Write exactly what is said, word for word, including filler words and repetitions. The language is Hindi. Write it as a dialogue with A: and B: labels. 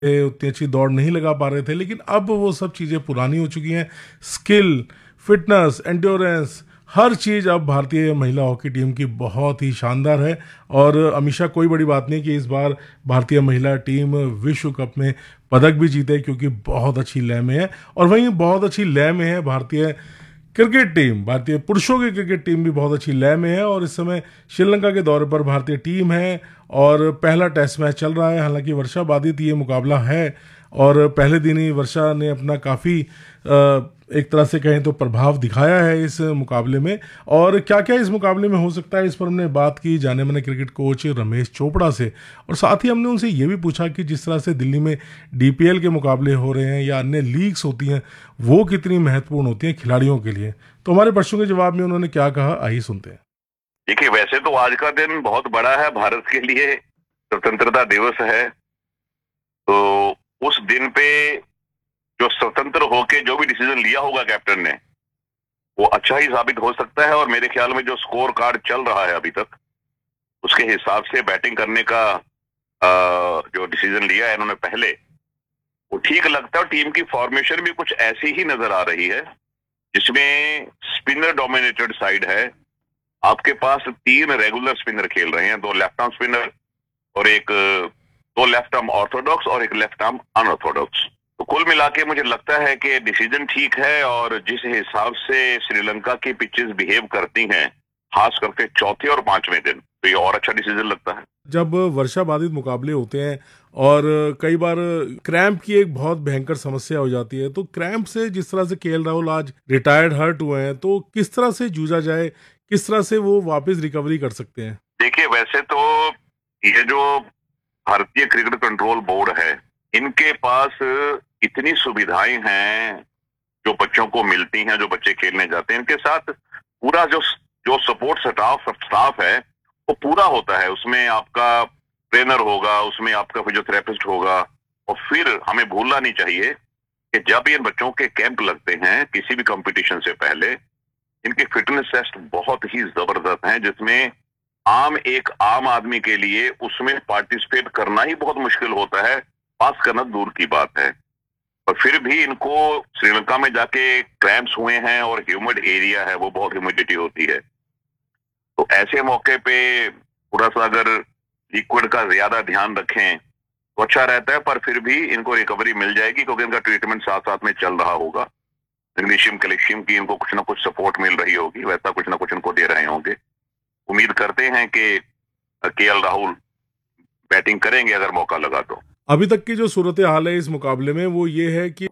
A: ए, उतनी अच्छी दौड़ नहीं लगा पा रहे थे, लेकिन अब वो सब चीज़ें पुरानी हो चुकी हैं। स्किल, फिटनेस, एंड्योरेंस, हर चीज़ अब भारतीय महिला हॉकी टीम की बहुत ही शानदार है। और हमेशा कोई बड़ी बात नहीं कि इस बार भारतीय महिला टीम विश्व कप में पदक भी जीते, क्योंकि बहुत अच्छी लय में है। और वहीं बहुत अच्छी लय में है भारतीय क्रिकेट टीम। भारतीय पुरुषों की क्रिकेट टीम भी बहुत अच्छी लय में है और इस समय श्रीलंका के दौरे पर भारतीय टीम है और पहला टेस्ट मैच चल रहा है। हालांकि वर्षा बाधित ये मुकाबला है और पहले दिन ही वर्षा ने अपना काफ़ी एक तरह से कहें तो प्रभाव दिखाया है इस मुकाबले में। और क्या क्या इस मुकाबले में हो सकता है, इस पर हमने बात की जाने माने क्रिकेट कोच रमेश चोपड़ा से। और साथ ही हमने उनसे ये भी पूछा कि जिस तरह से दिल्ली में डीपीएल के मुकाबले हो रहे हैं या अन्य लीग्स होती हैं, वो कितनी महत्वपूर्ण होती हैं खिलाड़ियों के लिए। तो हमारे प्रश्नों के जवाब में उन्होंने क्या कहा, आइए सुनते हैं।
B: देखिए, वैसे तो आज का दिन बहुत बड़ा है भारत के लिए, स्वतंत्रता दिवस है। तो उस दिन पे जो स्वतंत्र होके जो भी डिसीजन लिया होगा कैप्टन ने, वो अच्छा ही साबित हो सकता है। और मेरे ख्याल में जो स्कोर कार्ड चल रहा है अभी तक, उसके हिसाब से बैटिंग करने का आ, जो डिसीजन लिया है इन्होंने पहले, वो ठीक लगता है। और टीम की फॉर्मेशन भी कुछ ऐसी ही नजर आ रही है, जिसमें स्पिनर डोमिनेटेड साइड है। आपके पास तीन रेगुलर स्पिनर खेल रहे हैं, दो लेफ्ट आर्म स्पिनर और एक दो लेफ्ट आर्म ऑर्थोडॉक्स और एक लेफ्ट आर्म अनऑर्थोडॉक्स। तो कुल मिला के मुझे लगता है कि डिसीजन ठीक है। और जिस हिसाब से श्रीलंका की पिचेस बिहेव करती हैं, खास करके चौथे और पांचवें दिन, तो ये और अच्छा डिसीजन लगता है।
A: जब वर्षा बाधित मुकाबले होते हैं और कई बार क्रैम्प की एक बहुत भयंकर समस्या हो जाती है, तो क्रैम्प से जिस तरह से केएल राहुल आज रिटायर्ड हर्ट हुए हैं, तो किस तरह से जूझा जाए, किस तरह से वो वापस रिकवरी कर सकते हैं?
B: देखिए, वैसे तो ये जो भारतीय क्रिकेट कंट्रोल बोर्ड है, इनके पास इतनी सुविधाएं हैं जो बच्चों को मिलती हैं, जो बच्चे खेलने जाते हैं। इनके साथ पूरा जो जो सपोर्ट स्टाफ स्टाफ है वो पूरा होता है। उसमें आपका ट्रेनर होगा, उसमें आपका फिजियोथेरेपिस्ट होगा। और फिर हमें भूलना नहीं चाहिए कि जब ये बच्चों के कैंप लगते हैं किसी भी कंपटीशन से पहले, इनके फिटनेस टेस्ट बहुत ही जबरदस्त हैं, जिसमें आम एक आम आदमी के लिए उसमें पार्टिसिपेट करना ही बहुत मुश्किल होता है, पास करना दूर की बात है। और फिर भी इनको श्रीलंका में जाके क्रैम्प्स हुए हैं और ह्यूमिड एरिया है, वो बहुत ह्यूमिडिटी होती है। तो ऐसे मौके पे थोड़ा सा अगर लिक्विड का ज्यादा ध्यान रखें तो अच्छा रहता है। पर फिर भी इनको रिकवरी मिल जाएगी, क्योंकि इनका ट्रीटमेंट साथ साथ में चल रहा होगा। मैग्नीशियम कैल्शियम की इनको कुछ ना कुछ सपोर्ट मिल रही होगी, वैसा कुछ ना कुछ इनको दे रहे होंगे। उम्मीद करते हैं कि केएल राहुल बैटिंग करेंगे अगर मौका लगा तो।
A: अभी तक की जो सूरत हाल है इस मुकाबले में वो ये है कि